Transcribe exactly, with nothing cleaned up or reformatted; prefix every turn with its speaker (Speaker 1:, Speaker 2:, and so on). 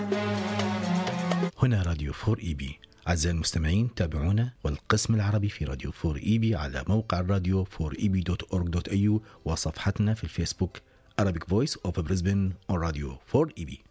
Speaker 1: هنا راديو فور إي بي. أعزائي المستمعين تابعونا والقسم العربي في راديو فور إي بي على موقع الراديو فور إي بي دوت أورج دوت إيه يو وصفحتنا في الفيسبوك Arabic Voice of Brisbane on Radio فور إي بي.